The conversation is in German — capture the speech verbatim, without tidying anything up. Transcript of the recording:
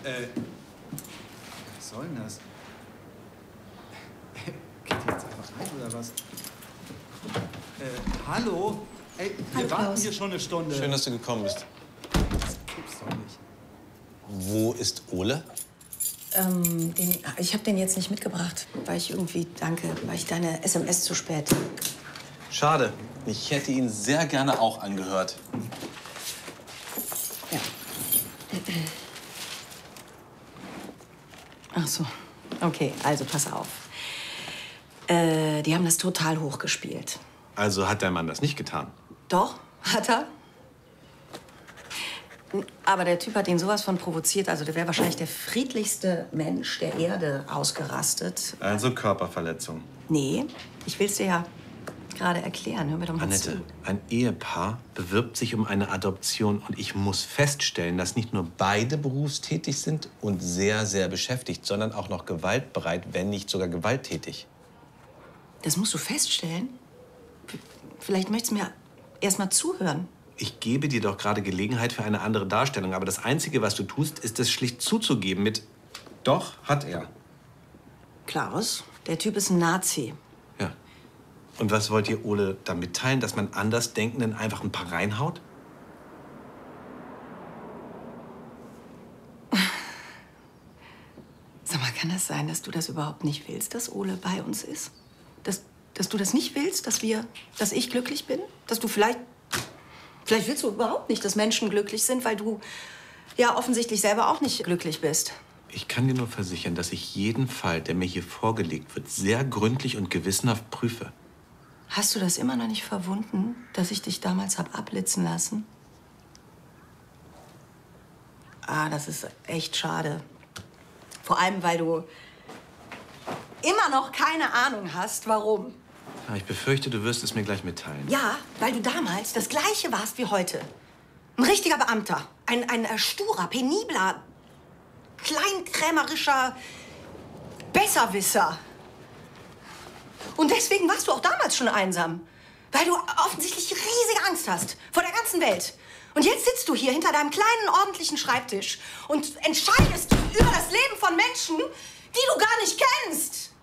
Äh, was soll denn das? Geht die jetzt einfach rein, oder was? Äh, hallo? Ey, wir Hallo, warten Klaus. hier schon eine Stunde. Schön, dass du gekommen bist. Das gibt's doch nicht. Wo ist Ole? Ähm, den, ich habe den jetzt nicht mitgebracht, weil ich irgendwie, danke, weil ich deine S M S zu spät. Schade. Ich hätte ihn sehr gerne auch angehört. Ja. Ach so. Okay, also pass auf. Äh, die haben das total hochgespielt. Also hat der Mann das nicht getan? Doch, hat er. Aber der Typ hat ihn sowas von provoziert. Also der wäre wahrscheinlich der friedlichste Mensch der Erde ausgerastet. Also Körperverletzung. Nee, ich will's dir ja gerade erklären. Hör mir doch mal Annette, zu. ein Ehepaar bewirbt sich um eine Adoption und ich muss feststellen, dass nicht nur beide berufstätig sind und sehr, sehr beschäftigt, sondern auch noch gewaltbereit, wenn nicht sogar gewalttätig. Das musst du feststellen. V- Vielleicht möchtest du mir erst mal zuhören. Ich gebe dir doch gerade Gelegenheit für eine andere Darstellung, aber das Einzige, was du tust, ist es schlicht zuzugeben mit doch, hat er. Klaus, der Typ ist ein Nazi. Ja. Und was wollt ihr Ole da mitteilen, dass man Andersdenkenden einfach ein paar reinhaut? Sag mal, kann das sein, dass du das überhaupt nicht willst, dass Ole bei uns ist? Dass, dass du das nicht willst, dass wir, dass ich glücklich bin? Dass du vielleicht, vielleicht willst du überhaupt nicht, dass Menschen glücklich sind, weil du ja offensichtlich selber auch nicht glücklich bist. Ich kann dir nur versichern, dass ich jeden Fall, der mir hier vorgelegt wird, sehr gründlich und gewissenhaft prüfe. Hast du das immer noch nicht verwunden, dass ich dich damals hab abblitzen lassen? Ah, das ist echt schade. Vor allem, weil du immer noch keine Ahnung hast, warum. Ja, ich befürchte, du wirst es mir gleich mitteilen. Ja, weil du damals das Gleiche warst wie heute. Ein richtiger Beamter. Ein, ein äh, sturer, penibler, kleinkrämerischer Besserwisser. Und deswegen warst du auch damals schon einsam. Weil du offensichtlich riesige Angst hast vor der ganzen Welt. Und jetzt sitzt du hier hinter deinem kleinen, ordentlichen Schreibtisch und entscheidest über das Leben von Menschen, die du gar nicht kennst.